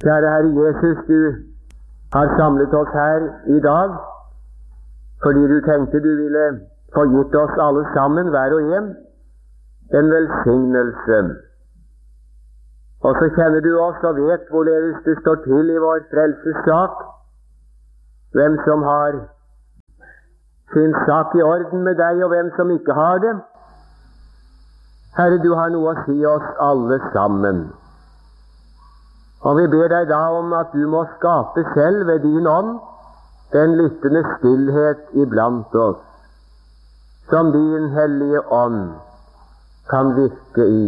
Kjære Herre Jesus, du har samlet oss her i dag fordi du tenkte du ville få gitt oss alle sammen, hver og en velsignelse. Og så kjenner du oss og vet hvorledes det står til i vår frelses sak, hvem som har sin sak i orden med deg, og hvem som ikke har det. Herre, du har noe å si oss alle sammen. Og vi ber deg da om at du må skape selv ved din ånd den lyttende stillhet iblant oss, som din hellige ånd kan virke i.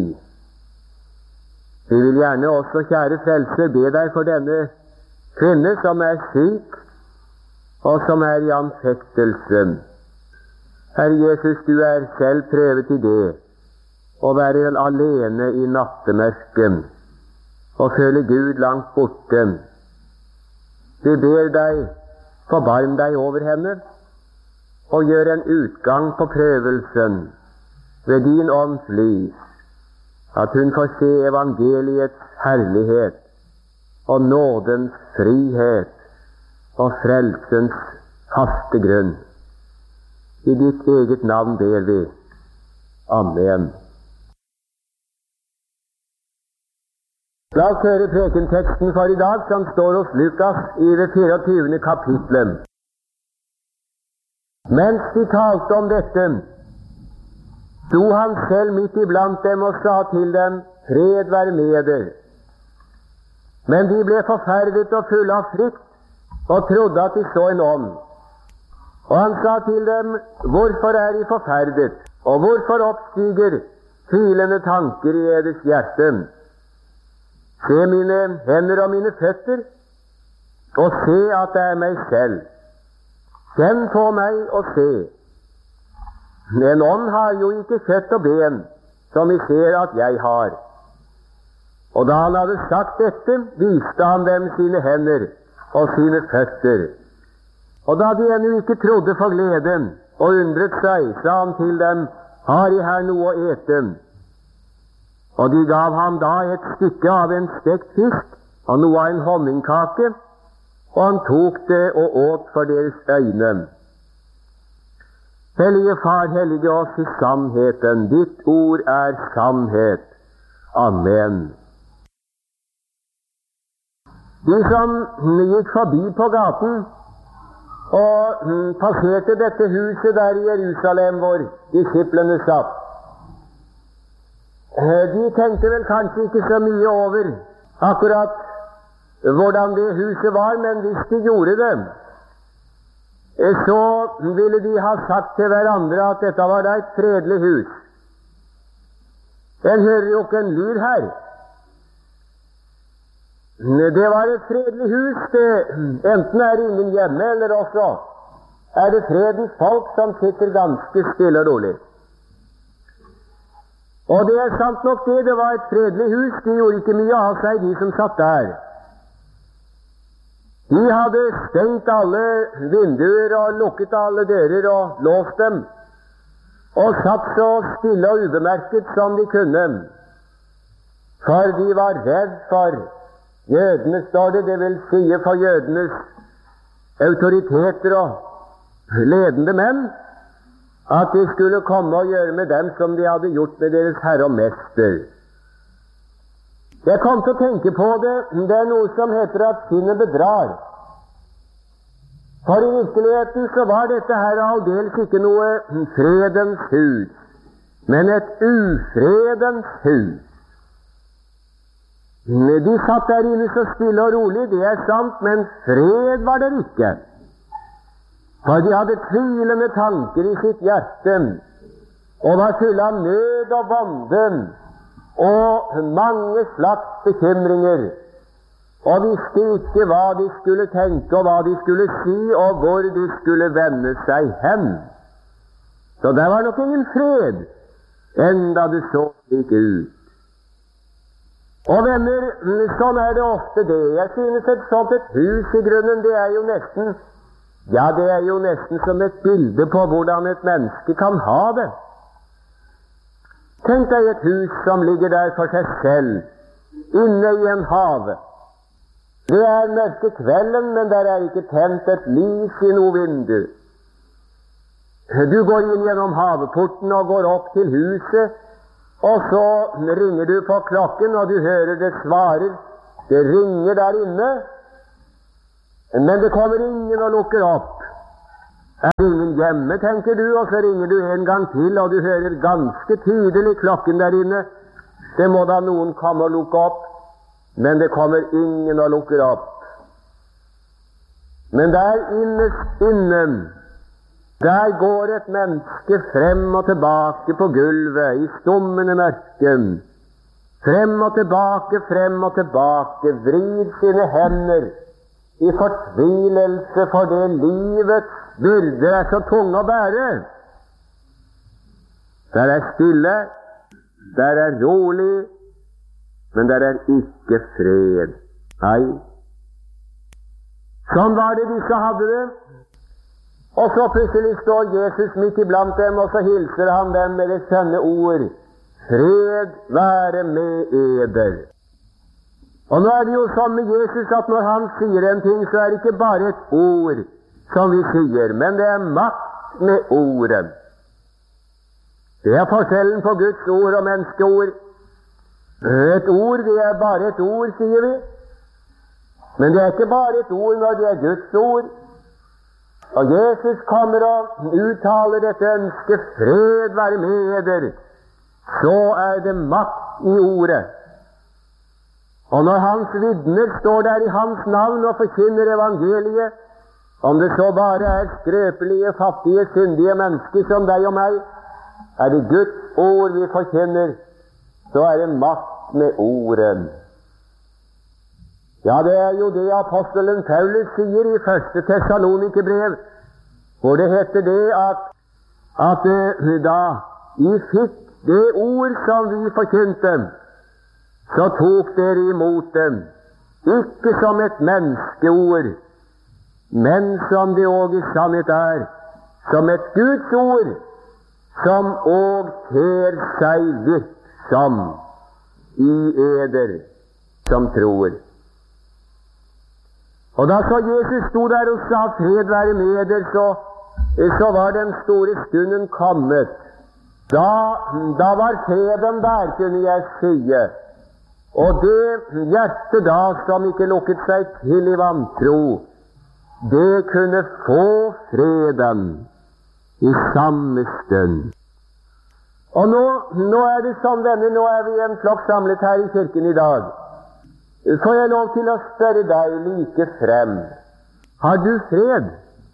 Vi vil gjerne også, kjære Frelser, be deg for denne kvinne som er syk, og som er i anfektelse. Herre Jesus, du er selv prøvet i det, å være alene i nattemørket, og føle Gud langt borte. Vi ber deg, forbarm deg over henne, og gjør en utgang på prøvelsen ved din ånds lys, at hun får se evangeliets herlighet, og nådens frihet, og frelsens faste grunn. I ditt eget navn ber vi. Amen. La oss høre prekenteksten for i dag, som står hos Lukas i det 24. kapitlet. Mens de talte om dette, sto han selv midt iblant dem og sa til dem, fred være med dere. Men de ble forferdet og fulle av frykt, og trodde at de så en ånd. Og han sa til dem, hvorfor er de forferdet, og hvorfor oppstiger tvilende tanker i eders hjerte? Se mine hender og mine føtter, og se at det er meg selv. Kjenn på meg og se. En ånd har jo ikke kjøtt og ben, som vi ser at jeg har. Og da han hadde sagt dette, viste han dem sine hender og sine føtter. Og da de ennå ikke trodde for gleden og undret seg, sa han til dem, har I her noe å ete? Og de gav ham da et stykke av en stekt fisk og noe av en honningkake, og han tok det og åt for deres øyne. Hellige Far, hellige oss i sannheten. Ditt ord er sannhet. Amen. De som gikk forbi på gaten og passerte dette huset der i Jerusalem hvor disiplene satt, de tenkte vel kanskje ikke så mye over akkurat hvordan det huset var, men hvis de gjorde det, så ville de ha sagt til hverandre at dette var da et fredelig hus. En hører jo ikke en lyd her. Det var et fredelig hus, det. Enten er det ingen hjemme, eller også er det fredens folk som sitter ganske stille og rolig. Og det er sant nok det var et fredelig hus. De gjorde ikke mye av seg, de som satt der. De hadde stengt alle vinduer og lukket alle dører og låst dem, og satt så stille og ubemerket som de kunne. For de var redd for jødene, står det vil si for jødenes autoriteter og ledende menn, at de skulle komme og gjøre med dem som de hadde gjort med deres herre og mester. Jeg kom til å tenke på det. Det er noe som heter at sinnet bedrar. For i virkeligheten så var dette her aldeles ikke noe fredens hus, men et ufredens hus. De satt der inne så stille og rolig, det er sant, men fred var det ikke. For de hadde tvilende tanker i sitt hjerte, og var fulle av nød og vonde, og mange slags bekymringer, og visste ikke hva de skulle tenke, og hva de skulle si, og hvor de skulle vende seg hen. Så det var nok ingen fred, enda det så slik ut. Og venner, sånn er det ofte det. Jeg synes et sånt et hus i grunnen, det er jo nesten som et bilde på hvordan et menneske kan ha det. Tenk deg et hus som ligger der for seg selv, inne i en hage. Det er mørke kvelden, men der er ikke tent et lys i noe vindu. Du går inn gjennom haveporten og går opp til huset, og så ringer du på klokken, og du hører det svarer. Det ringer der inne, men det kommer ingen og lukker opp. Er det ingen hjemme, tenker du, og så ringer du en gang til, og du hører ganske tydelig klokken der inne. Det må da noen komme og lukke opp, men det kommer ingen og lukker opp. Men der innerst innen, der går et menneske frem og tilbake på gulvet i stummende mørken. Frem og tilbake, vrir sine hender i fortvilelse for det livets byrder er så tunge å bære. Der er stille, der er rolig, men der er ikke fred. Nei. Sånn var det disse hadde det. Og så plutselig står Jesus midt iblant dem, og så hilser han dem med det skjønne ord: Fred være med eder. Og nå er det jo sånn med Jesus at når han sier en ting, så er det ikke bare et ord som vi sier, men det er makt med ordet. Det er forskjellen på Guds ord og menneskeord. Et ord, det er bare et ord, sier vi. Men det er ikke bare et ord når det er Guds ord. Og Jesus kommer og uttaler dette ønsket: fred være med eder. Så er det makt i ordet. Og når hans vitner står der i hans navn og forkynner evangeliet, om det så bare er skrøpelige, fattige, syndige mennesker som deg og meg, er det Guds ord vi forkynner, så er det makt med ordet. Ja, det er jo det apostelen Paulus sier i 1. Tessalonikerbrev, hvor det heter det at da I fikk det ord som vi forkynte, så tok dere imot dem, ikke som et menneskeord, men som det òg i sannhet er, som et Guds ord, som òg ter seg virksom i eder som tror. Og da så Jesus sto der og sa fred være med eder, så var den store stunden kommet. Da var freden der, kunne jeg si. Og det hjertet da som ikke lukket seg til i vantro, det kunne få freden i samme stund. Og nå er det sånn, venner, nå er vi en flokk samlet her i kirken i dag. Får jeg lov til å spørre deg like frem: har du fred?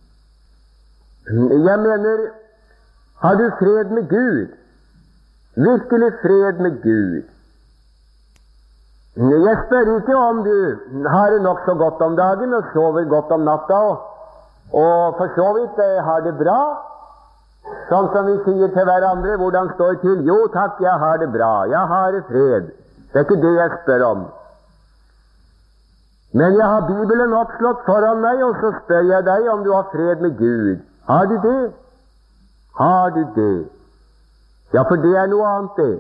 Jeg mener, har du fred med Gud? Virkelig fred med Gud? Jeg spør ikke om du har det nok så godt om dagen og sover godt om natta, og for så vidt har det bra, sånn som vi sier til hverandre. Hvordan står det til? Jo takk, jeg har det bra, jeg har det fred. Det er ikke det jeg spør om. Men jeg har Bibelen oppslått foran meg, og så spør jeg deg om du har fred med Gud. Har du det? Har du det? Ja, for det er noe annet, det.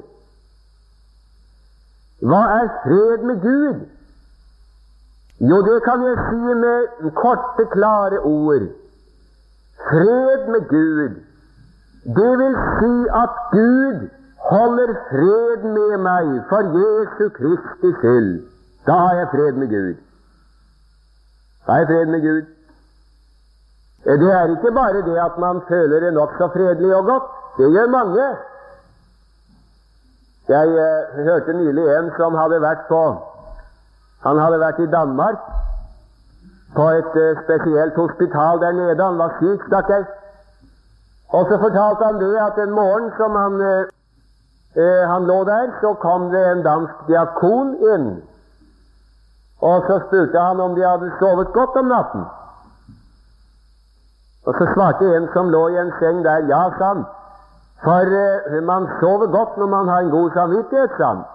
Hva er fred med Gud? Jo, det kan jeg si med korte, klare ord. Fred med Gud, det vil si at Gud holder fred med meg for Jesu Kristi skyld. Da har jeg fred med Gud. Da har jeg fred med Gud. Det er ikke bare det at man føler det nokså fredelig og godt. Det gjør mange. Jeg hørte nylig en som hadde vært i Danmark på et spesielt hospital der nede. Han var syk, stakkars. Og så fortalte han det at en morgen som han lå der, så kom det en dansk diakon inn. Og så spurte han om de hadde sovet godt om natten. Og så svarte en som lå i en seng der: ja, sa han, for man sover godt når man har en god samvittighet, sa han.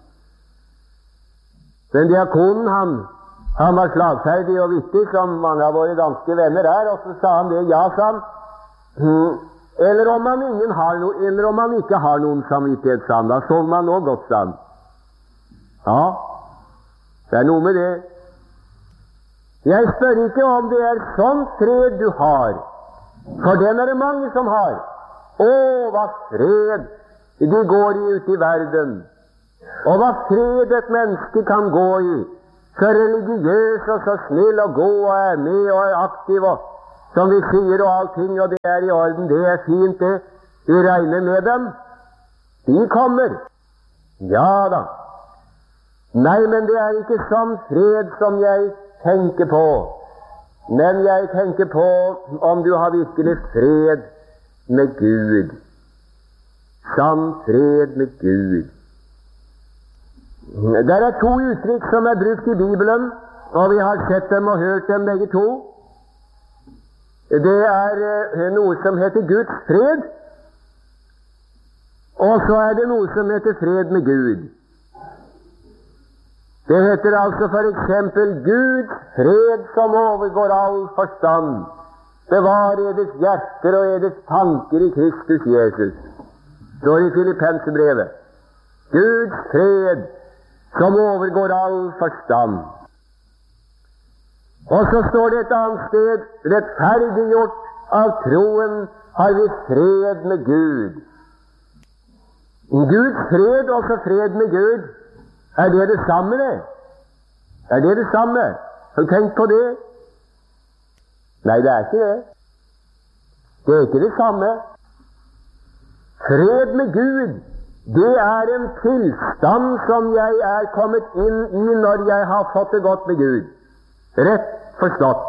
Den diakonen, han var slagferdig og vittig, som mange av våre danske venner er, og så sa han det: ja, sa han, eller om man ikke har noen samvittighet, sa han, da sover man også godt, sa han. Ja, det er noe med det. Jeg spør ikke om det er sånn fred du har, for den er det mange som har. Å, hva fred de går i ute i verden, og hva fred et menneske kan gå i, så religiøs og så snill og god og er med og er aktiv og som vi sier og allting, og det er i orden, det er fint det, vi regner med dem, de kommer. Ja da. Nei, men det er ikke sånn fred som jeg tenker på, men jeg tenker på om du har virkelig fred med Gud. Sann fred med Gud. Det er to uttrykk som er brukt i Bibelen, og vi har sett dem og hørt dem begge to. Det er noe som heter Guds fred, og så er det noe som heter fred med Gud. Det heter altså for eksempel Guds fred som overgår all forstand. Bevar eders hjerter og eders tanker i Kristus Jesus. Står i Filippenserbrevet. Guds fred som overgår all forstand. Og så står det et annet sted, rettferdiggjort av troen har vi fred med Gud. Guds fred, også fred med Gud, er det det samme, det? Er det det samme? Har du tenkt på det? Nei, det er ikke det. Det er ikke det samme. Fred med Gud, det er en tilstand som jeg er kommet inn i når jeg har fått det godt med Gud. Rett forstått.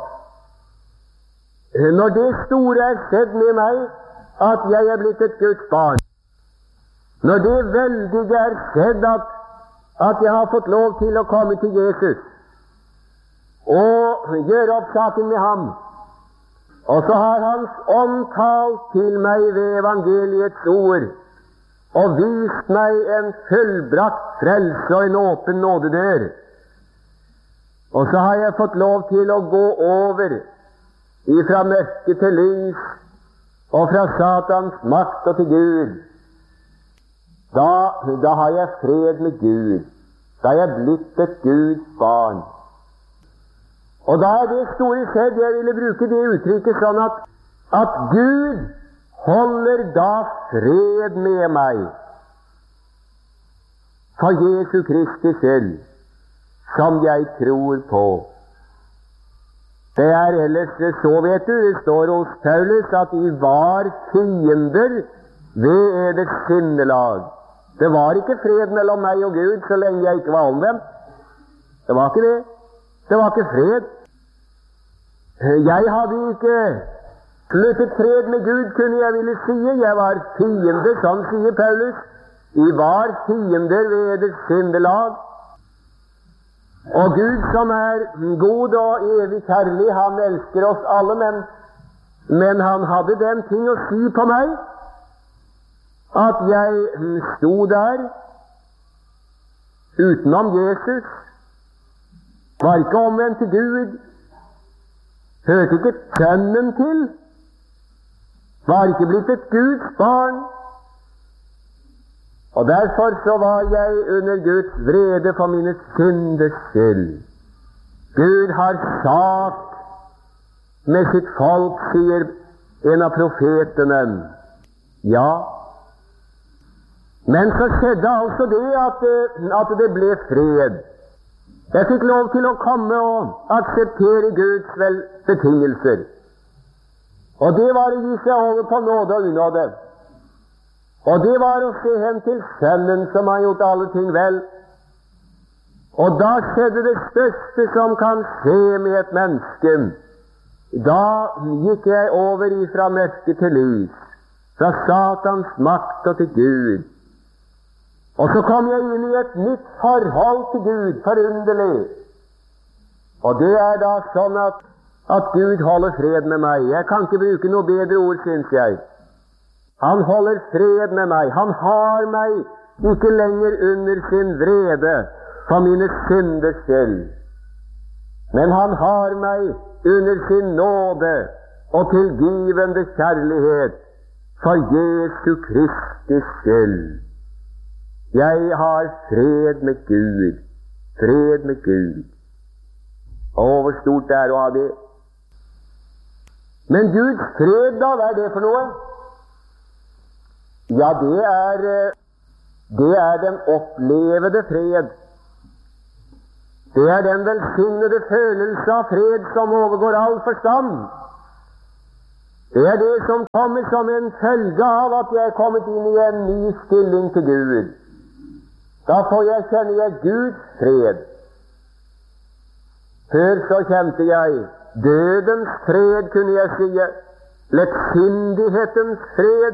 Når det store er skjedd med meg, at jeg er blitt et Guds barn, når det veldige er skjedd at jeg har fått lov til å komme til Jesus og gjøre opp saken med ham, og så har Hans ånd talt til meg ved evangeliets ord og vist meg en fullbrakt frelse og en åpen nådedør, og så har jeg fått lov til å gå over ifra mørke til lys og fra Satans makt og til Gud. Da har jeg fred med Gud. Da er jeg blitt et Guds barn. Og da er det store skjedd. Jeg ville bruke det uttrykket sånn at Gud holder da fred med meg for Jesu Kristi skyld, som jeg tror på. Det er ellers så, vet du, det står hos Paulus at de var fiender ved eders sinnelag. Det var ikke fred mellom meg og Gud så lenge jeg ikke var omvendt. Det var ikke det. Det var ikke fred. Jeg hadde ikke sluttet fred med Gud, kunne jeg ville si. Jeg var fiender, sånn sier Paulus. Vi var fiender ved eders sinnelag. Og Gud som er god og evig kjærlig, han elsker oss alle, men han hadde den ting å si på meg, at jeg sto der utenom Jesus, var ikke omvendt til Gud, hørte ikke Sønnen til, var ikke blitt et Guds barn, og derfor så var jeg under Guds vrede for mine synders skyld. Gud har sak med sitt folk, sier en av profetene. Ja, men så skjedde altså det at det ble fred. Jeg fikk lov til å komme og akseptere Guds betingelser. Og det var å gi seg over på nåde og unåde. Og det var å se hen til Sønnen som har gjort alle ting vel. Og da skjedde det største som kan skje med et menneske. Da gikk jeg over ifra mørke til lys, fra Satans makt og til Gud. Og så kom jeg inn i et nytt forhold til Gud, forunderlig. Og det er da sånn at Gud holder fred med meg. Jeg kan ikke bruke noe bedre ord, synes jeg. Han holder fred med meg. Han har meg ikke lenger under sin vrede for mine synders skyld. Men han har meg under sin nåde og tilgivende kjærlighet for Jesu Kristi skyld. Jeg har fred med Gud. Fred med Gud. Hvor stort det er å ha det. Men Guds fred, da, hva er det for noe? Ja, det er den opplevede fred. Det er den velsignede følelse av fred som overgår all forstand. Det er det som kommer som en følge av at jeg er kommet inn i en ny stilling til Gud. Da får jeg kjenne Guds fred. Før så kjente jeg dødens fred, kunne jeg si, lettsindighetens fred,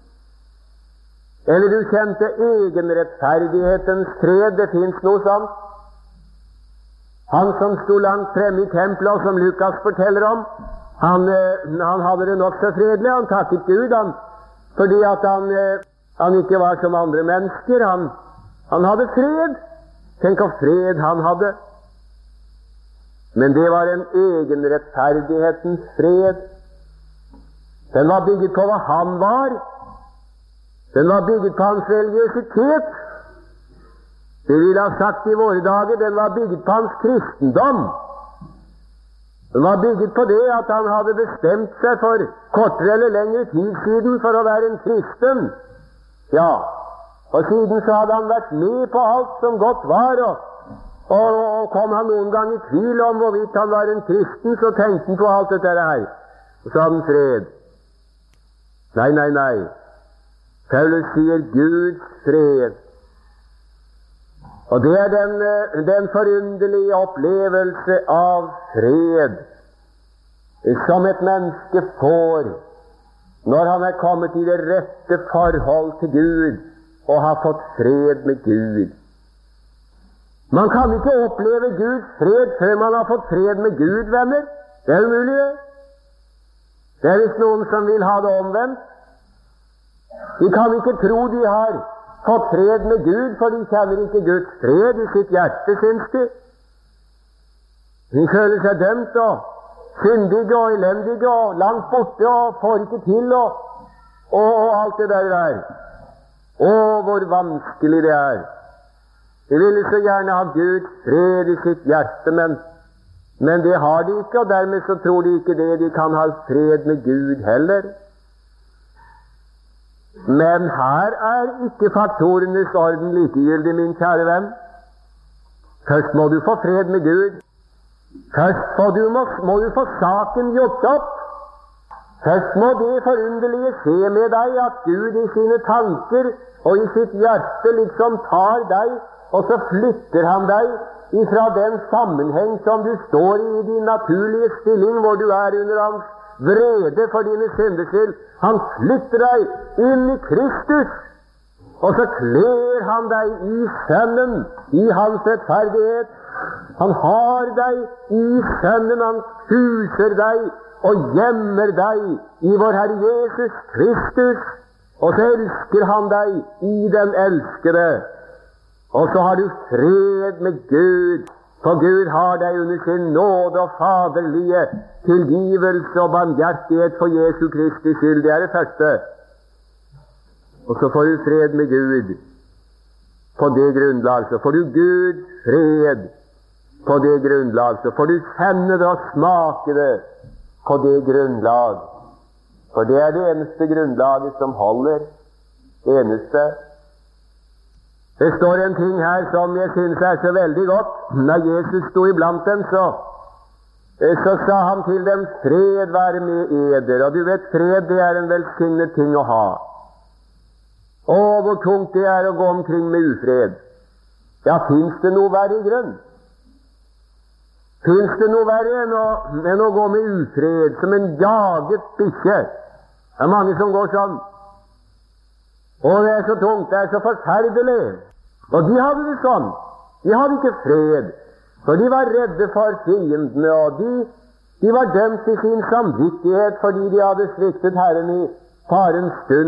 eller du kjente egenrettferdighetens fred. Det finnes noe sånt. Han som sto langt fremme i tempelet, og som Lukas forteller om, han hadde det nok så fredelig. Han takket Gud, fordi at han ikke var som andre mennesker. Han hadde fred. Tenk hvor fred han hadde. Men det var en egenrettferdighetens fred. Den var bygget på hva han var. Den var bygget på hans religiøsitet. Det ville ha sagt i våre dager, den var bygget på hans kristendom. Den var bygget på det at han hadde bestemt seg for kortere eller lengre tid siden for å være en kristen. Ja, og siden så hadde han vært med på alt som godt var, og kom han noen gang i tvil om hvorvidt han var en kristen, så tenkte han på alt dette her. Og så hadde han fred. Nei. Paulus sier Guds fred. Og det er den forunderlige opplevelse av fred som et menneske får når han er kommet i det rette forhold til Gud og har fått fred med Gud. Man kan ikke oppleve Guds fred før man har fått fred med Gud, venner. Det er umulig. Det er visst noen som vil ha det omvendt. De kan ikke tro de har fått fred med Gud, for de kjenner ikke Guds fred i sitt hjerte, syns de. De føler seg dømt og syndige og elendige og langt borte og får ikke til og alt det der. Å, hvor vanskelig det er. De ville så gjerne ha Guds fred i sitt hjerte, men det har de ikke, og dermed så tror de ikke det. De kan ha fred med Gud heller. Men her er ikke faktorenes orden likegyldig, min kjære venn. Først må du få fred med Gud. Først må du få saken gjort opp. Først må det forunderlige skje med deg at Gud i sine tanker og i sitt hjerte liksom tar deg, og så flytter han deg ifra den sammenheng som du står i din naturlige stilling, hvor du er under hans vrede for dine synders skyld. Han flytter deg inn i Kristus, og så kler han deg i Sønnen, i hans rettferdighet. Han har deg i Sønnen, han huser deg og gjemmer deg i vår Herre Jesus Kristus, og så elsker han deg i den elskede. Og så har du fred med Gud, for Gud har deg under sin nåde og faderlige tilgivelse og barmhjertighet for Jesu Kristi skyld. Det er det første. Og så får du fred med Gud på det grunnlag. Så får du Guds fred på det grunnlag. Så får du kjenne det og smake det på det grunnlag. For det er det eneste grunnlaget som holder. Det eneste. Det står en ting her som jeg synes er så veldig godt. Når Jesus sto iblant dem, så sa han til dem, fred være med eder. Og du vet, fred, det er en velsignet ting å ha. Å, hvor tungt det er å gå omkring med ufred. Ja, finnes det noe verre i grunn? Finnes det noe verre enn å gå med ufred, som en jaget bikkje? Det er mange som går sånn. Og det er så tungt, det er så forferdelig. Og de hadde det sånn. De hadde ikke fred, for de var redde for fiendene, og de var dømt i sin samvittighet fordi de hadde sviktet Herren i farens stund,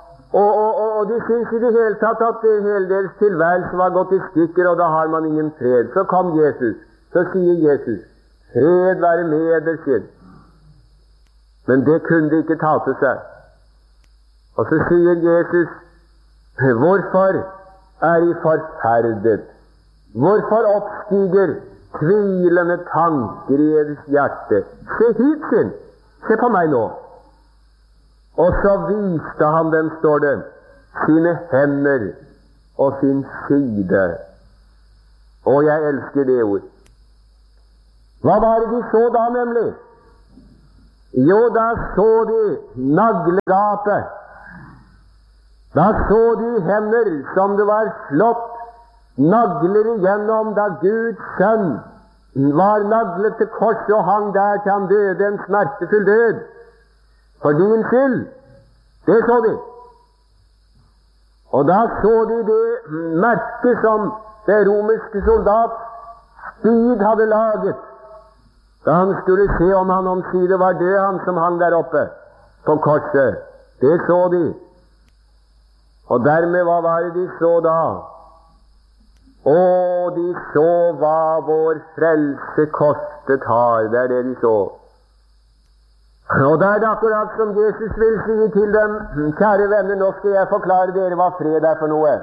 og de syntes i det hele tatt at hele deres tilværelse var gått i stykker, og da har man ingen fred. Så kom Jesus, så sier Jesus, fred være med dere. Men det kunne de ikke ta til seg. Og så sier Jesus, hvorfor er I forferdet? Hvorfor oppstiger tvilende tanker i deres hjerte. Se hit, sin. Se på meg nå. Og så viste han dem, står det, sine hender og sin side. Og jeg elsker det ord. Hva var det de så da, nemlig? Jo, da så de naglegapet. Da så de hender som det var slått nagler igjennom da Guds sønn var naglet til korset og hang der til han døde en smertefull død. For din skyld. Det så de. Og da så de det merket som det romerske soldat spyd hadde laget, da han skulle se om han omsider var død, han som hang der oppe på korset. Det så de. Og dermed, hva var det de så da? Og de så hva vår frelse kostet har. Det er det de så. Og det er akkurat som Jesus vil si til dem: kjære venner, nå skal jeg forklare dere hva fred er for noe.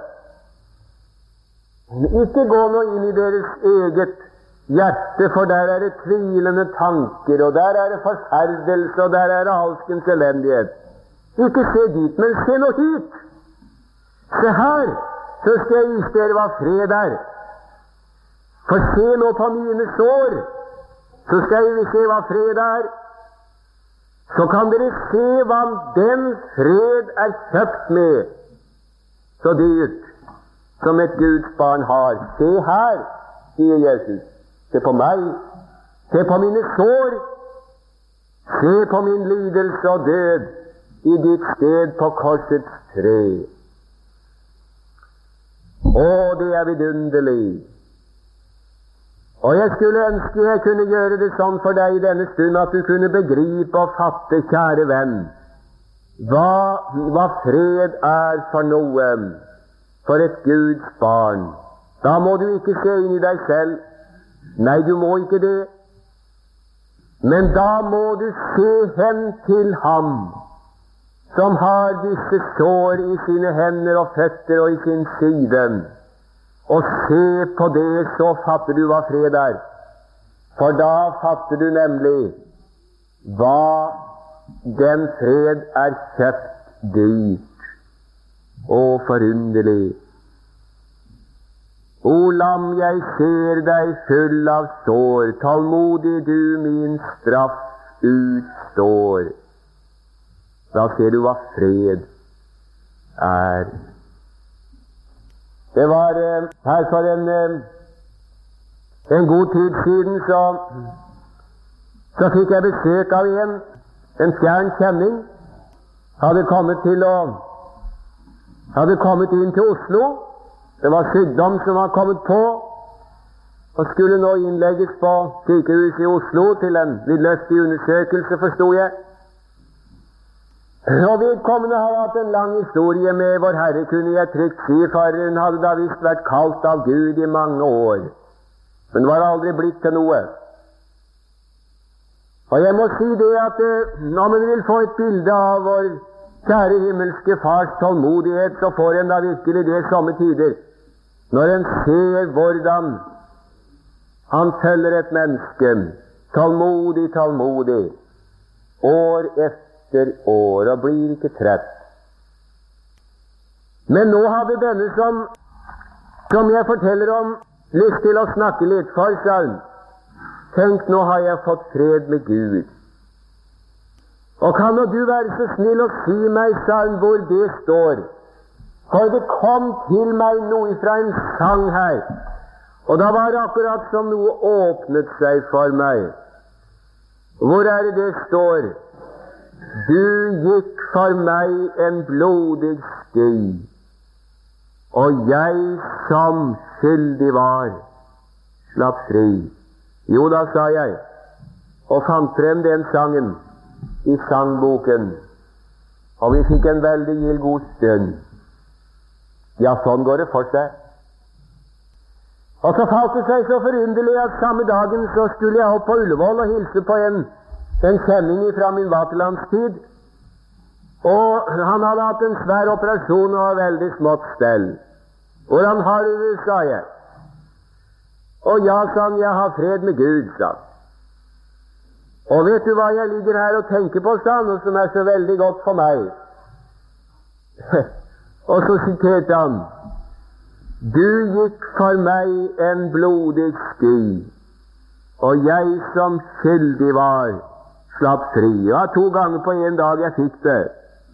Ikke gå nå inn i deres eget hjerte, for der er det tvilende tanker, og der er det forferdelse, og der er det alskens elendighet. Ikke se dit, men se nå hit. Se her, så skal jeg vise dere hva fred er. For se nå på mine sår, så skal jeg se hva fred er. Så kan dere se hva den fred er kjøpt med, så dyrt som et Guds barn har. Se her, sier Jesus. Se på meg. Se på mine sår. Se på min lidelse og død i ditt sted på korsets tre. Å, det er vidunderlig. Og jeg skulle ønske jeg kunne gjøre det sånn for deg i denne stund at du kunne begripe og fatte, kjære venn, hva fred er for noe, for et Guds barn. Da må du ikke se inn i deg selv. Nei, du må ikke det. Men da må du se hen til ham som har disse sår i sine hender og føtter og i sin side. Og se på det, så fatter du hva fred er. For da fatter du nemlig hva den fred er kjøpt dyrt. Å, forunderlig. O lam, jeg ser deg full av sår, tålmodig du min straff utstår. Da ser du hva fred er. Det var her for en god tid siden, så fikk jeg besøk av en fjern kjenning. Hadde kommet inn til Oslo. Det var sykdom som var kommet på, og skulle nå innlegges på sykehuset i Oslo til en vidløftig undersøkelse, forstod jeg. Og vedkommende har hatt en lang historie med Vår Herre, kunne jeg trygt si, for hun hadde da visst vært kalt av Gud i mange år. Men det var aldri blitt til noe. Og jeg må si det at når man vil få et bilde av vår kjære himmelske Fars tålmodighet, så får en da virkelig det somme tider, når en ser hvordan han følger et menneske, tålmodig, år etter år, og blir ikke trett. Men nå hadde denne som jeg forteller om, lyst til å snakke litt for, sa hun. Tenk, nå har jeg fått fred med Gud. Og kan nå du være så snill å si meg, sa hun, hvor det står? For det kom til meg noe fra en sang her, og da var det akkurat som noe åpnet seg for meg. Hvor er det står? Du gikk for meg en blodig sti, og jeg som skyldig var, slapp fri. Jo da, sa jeg, og fant frem den sangen i sangboken, og vi fikk en veldig gild god stund. Ja, sånn går det for seg. Og så falt det seg så forunderlig at samme dagen så skulle jeg opp på Ullevål og hilse på en kjenning fra min vaterlandstid. Og han hadde hatt en svær operasjon og var veldig smått stell. Hvordan har du det, sa jeg. Og ja, sa han, jeg har fred med Gud, sa han. Og vet du hva jeg ligger her og tenker på, sa han, og som er så veldig godt for meg? Og så siterte han: du gikk for meg en blodig sti, og jeg som skyldig var, slapp fri. Ja, 2 ganger på en dag jeg fikk det.